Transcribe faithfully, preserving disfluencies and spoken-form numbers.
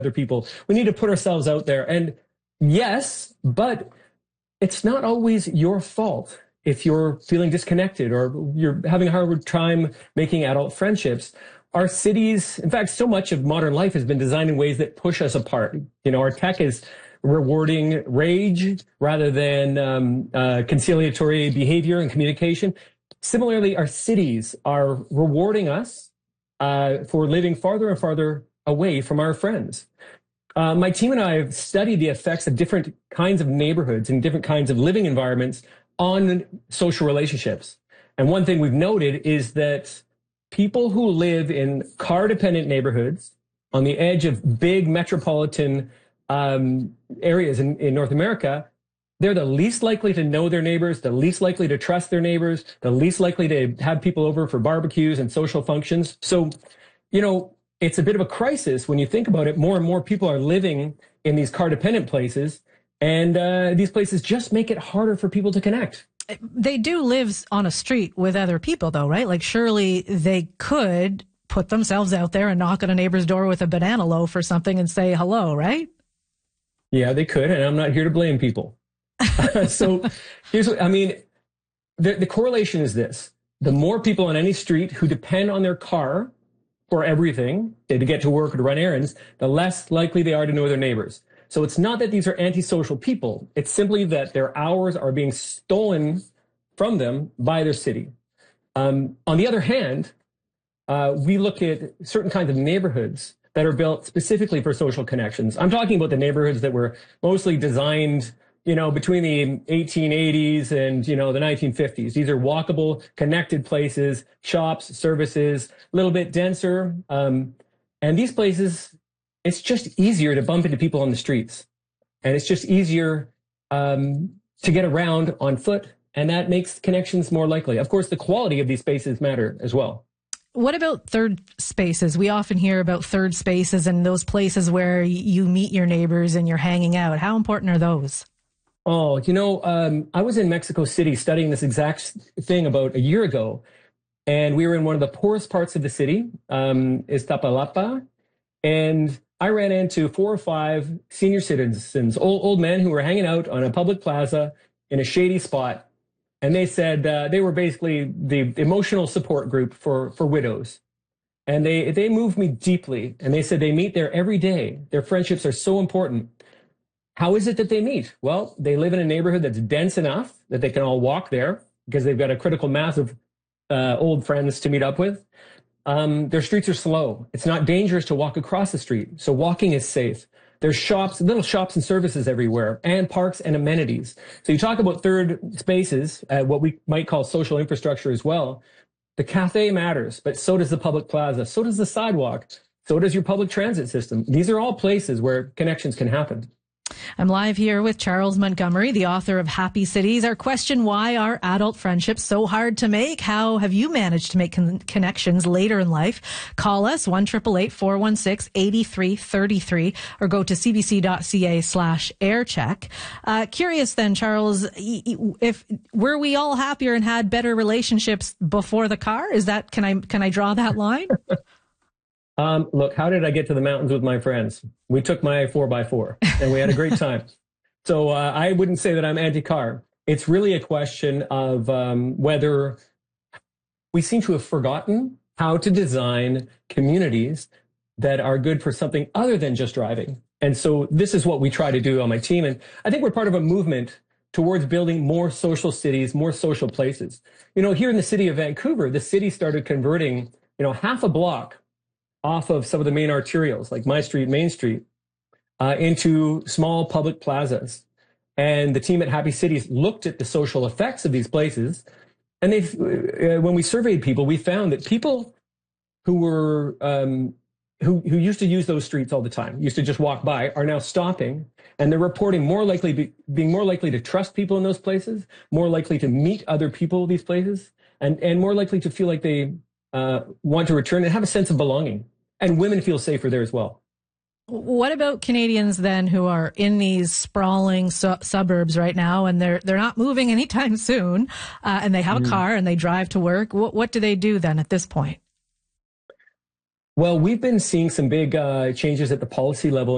other people. We need to put ourselves out there. And yes, but it's not always your fault if you're feeling disconnected or you're having a hard time making adult friendships. Our cities, in fact, so much of modern life has been designed in ways that push us apart. You know, our tech is rewarding rage rather than um, uh, conciliatory behavior and communication. Similarly, our cities are rewarding us uh, for living farther and farther away from our friends. Uh, my team and I have studied the effects of different kinds of neighborhoods and different kinds of living environments on social relationships. And one thing we've noted is that people who live in car-dependent neighborhoods on the edge of big metropolitan um, areas in, in North America, they're the least likely to know their neighbors, the least likely to trust their neighbors, the least likely to have people over for barbecues and social functions. So, you know, it's a bit of a crisis when you think about it. More and more people are living in these car-dependent places, and uh, these places just make it harder for people to connect. They do live on a street with other people, though, right? Like, surely they could put themselves out there and knock on a neighbor's door with a banana loaf or something and say hello, right? Yeah, they could, and I'm not here to blame people. So here's what I mean. The, the correlation is this. The more people on any street who depend on their car for everything, to get to work or to run errands, the less likely they are to know their neighbors. So it's not that these are antisocial people. It's simply that their hours are being stolen from them by their city. Um, on the other hand, uh, we look at certain kinds of neighborhoods that are built specifically for social connections. I'm talking about the neighborhoods that were mostly designed, you know, between the eighteen eighties and, you know, the nineteen fifties. These are walkable, connected places, shops, services, a little bit denser. Um, and these places, it's just easier to bump into people on the streets. And it's just easier um, to get around on foot. And that makes connections more likely. Of course, the quality of these spaces matter as well. What about third spaces? We often hear about third spaces and those places where you meet your neighbors and you're hanging out. How important are those? Oh, you know, um, I was in Mexico City studying this exact thing about a year ago, and we were in one of the poorest parts of the city, um, Iztapalapa, and I ran into four or five senior citizens, old, old men who were hanging out on a public plaza in a shady spot, and they said uh, they were basically the emotional support group for, for widows. And they, they moved me deeply, and they said they meet there every day. Their friendships are so important. How is it that they meet? Well, they live in a neighborhood that's dense enough that they can all walk there because they've got a critical mass of uh, old friends to meet up with. Um, their streets are slow. It's not dangerous to walk across the street, so walking is safe. There's shops, little shops and services everywhere, and parks and amenities. So you talk about third spaces, uh, what we might call social infrastructure as well. The cafe matters, but so does the public plaza. So does the sidewalk. So does your public transit system. These are all places where connections can happen. I'm live here with Charles Montgomery, the author of Happy Cities. Our question, why are adult friendships so hard to make? How have you managed to make con- connections later in life? Call us, one eight eight eight, four one six, eight three three three, or go to cbc.ca slash aircheck. Uh, curious then, Charles, if were we all happier and had better relationships before the car? Is that, can I, can I draw that line? Um, look, how did I get to the mountains with my friends? We took my four by four and we had a great time. So uh, I wouldn't say that I'm anti-car. It's really a question of um, whether we seem to have forgotten how to design communities that are good for something other than just driving. And so this is what we try to do on my team. And I think we're part of a movement towards building more social cities, more social places. You know, here in the city of Vancouver, the city started converting, you know, half a block off of some of the main arterials, like my street, Main Street, uh, into small public plazas. And the team at Happy Cities looked at the social effects of these places. And they, uh, when we surveyed people, we found that people who were, um, who, who used to use those streets all the time, used to just walk by, are now stopping. And they're reporting more likely, be, being more likely to trust people in those places, more likely to meet other people in these places, and, and more likely to feel like they uh, want to return and have a sense of belonging. And women feel safer there as well. What about Canadians then who are in these sprawling su- suburbs right now, and they're they're not moving anytime soon, uh, and they have mm. a car and they drive to work? What what do they do then at this point? Well, we've been seeing some big uh, changes at the policy level